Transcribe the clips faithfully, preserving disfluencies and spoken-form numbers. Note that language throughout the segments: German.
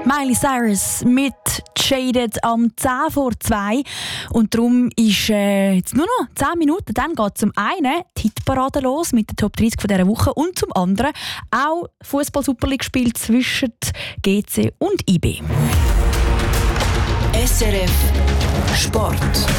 Miley Cyrus mit Jaded am zehn vor zwei. Und darum ist äh, jetzt nur noch zehn Minuten. Dann geht zum einen die Hitparade los mit den Top dreißig von dieser Woche und zum anderen auch Fußball-Super League gespielt zwischen G C und I B. S R F Sport.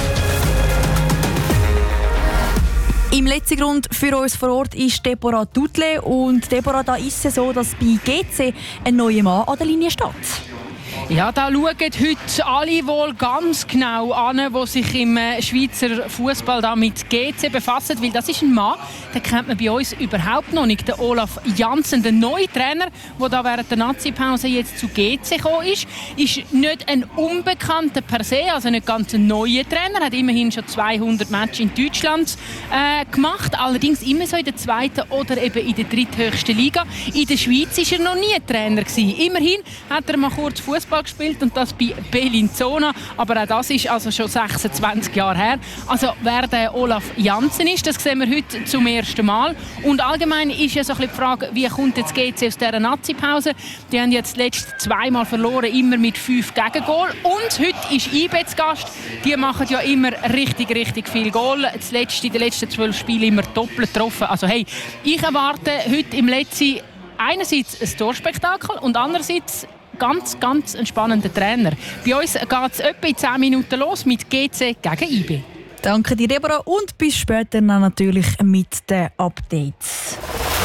Im letzten Grund für uns vor Ort ist Deborah Dutle. Und Deborah, da ist es so, dass bei G C ein neuer Mann an der Linie steht. Ja, da schauen heute alle wohl ganz genau an, die sich im Schweizer Fußball da mit G C befassen, weil das ist ein Mann, den kennt man bei uns überhaupt noch nicht. Der Olaf Janssen, der neue Trainer, der da während der Nazi-Pause jetzt zu G C gekommen ist, ist nicht ein Unbekannter per se, also nicht ganz ein neuer Trainer, hat immerhin schon zweihundert Matches in Deutschland äh, gemacht, allerdings immer so in der zweiten oder eben in der dritthöchsten Liga. In der Schweiz war er noch nie Trainer gewesen. Immerhin hat er mal kurz Fußball gespielt und das bei Bellinzona, aber auch das ist also schon sechsundzwanzig Jahre her. Also wer der Olaf Janssen ist, das sehen wir heute zum ersten Mal. Und allgemein ist ja so ein bisschen die Frage, wie kommt jetzt G C aus dieser Nazi-Pause? Die haben jetzt letzte zweimal verloren, immer mit fünf Gegengol. Und heute ist I B zu Gast. Die machen ja immer richtig, richtig viel Goal. Das letzte, in den letzten zwölf Spielen immer doppelt getroffen. Also hey, ich erwarte heute im letzten einerseits ein Torspektakel und andererseits ganz, ganz ein spannender Trainer. Bei uns geht es etwa in zehn Minuten los mit G C gegen I B. Danke dir, Deborah, und bis später dann natürlich mit den Updates.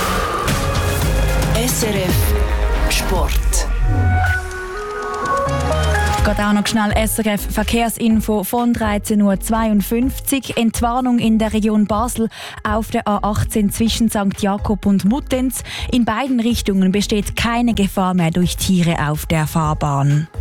S R F Sport. Geht auch noch schnell S R F Verkehrsinfo von dreizehn Uhr zweiundfünfzig. Entwarnung in der Region Basel auf der A achtzehn zwischen Sankt Jakob und Muttenz. In beiden Richtungen besteht keine Gefahr mehr durch Tiere auf der Fahrbahn.